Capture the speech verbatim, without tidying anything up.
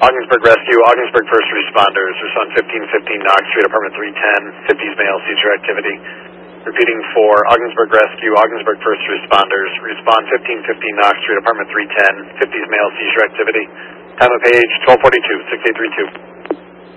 Ogdensburg Rescue, Ogdensburg First Responders, respond fifteen fifteen Knox Street, apartment three ten, fifties male, seizure activity. Repeating for Ogdensburg Rescue, Ogdensburg First Responders, respond fifteen fifteen Knox Street, apartment three ten, fifties male, seizure activity. Time of page twelve forty-two, six eight three two.